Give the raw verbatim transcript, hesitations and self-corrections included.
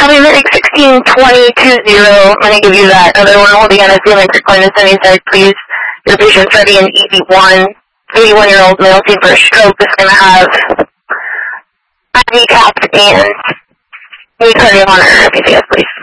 Copy Medic sixteen twenty two zero. I'm going to give you that other one holding on a geometric line to Sunnyside, please. Your patient's ready in E D one. eighty-one-year-old male seen for a stroke is going to have I V caps and knee cardiac monitor. P C S, please.